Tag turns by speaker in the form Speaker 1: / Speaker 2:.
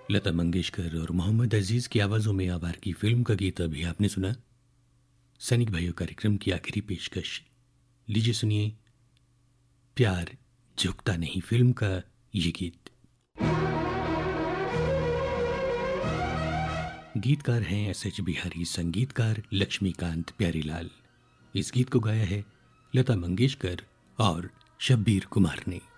Speaker 1: लता मंगेशकर और मोहम्मद अजीज की आवाजों में आवार की फिल्म का गीत अभी आपने सुना। सैनिक भाइयों कार्यक्रम की आखिरी पेशकश। लीजिए सुनिए प्यार झुकता नहीं फिल्म का ये गीत। गीतकार हैं एस.एच. बिहारी, संगीतकार लक्ष्मीकांत प्यारीलाल। इस गीत को गाया है लता मंगेशकर और शब्बीर कुमार ने।